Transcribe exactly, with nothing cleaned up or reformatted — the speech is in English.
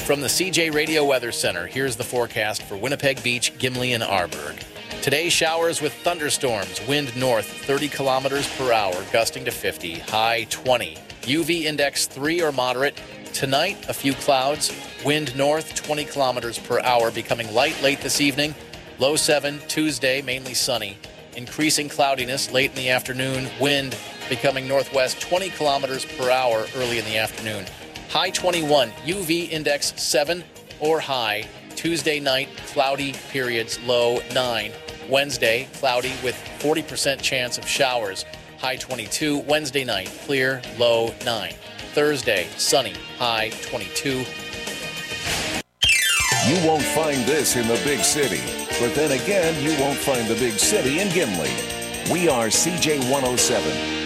From the C J Radio Weather Center, here's the forecast for Winnipeg Beach, Gimli, and Arborg. Today, showers with thunderstorms, wind north thirty kilometers per hour, gusting to fifty, high twenty. U V index three or moderate. Tonight, a few clouds, wind north twenty kilometers per hour, becoming light late this evening, low seven. Tuesday, mainly sunny. Increasing cloudiness late in the afternoon, wind becoming northwest twenty kilometers per hour early in the afternoon. High twenty-one, U V index seven or high. Tuesday night, cloudy periods, low nine. Wednesday, cloudy with forty percent chance of showers, high twenty-two. Wednesday night, clear, low nine. Thursday, sunny, high twenty-two. You won't find this in the big city, but then again, you won't find the big city in Gimli. We are C J one oh seven.